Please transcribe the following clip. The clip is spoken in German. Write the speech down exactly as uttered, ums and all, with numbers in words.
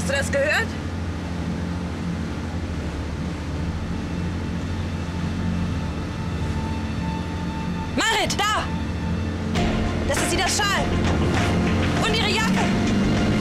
Hast du das gehört? Marit, da! Das ist sie, das Schal! Und ihre Jacke!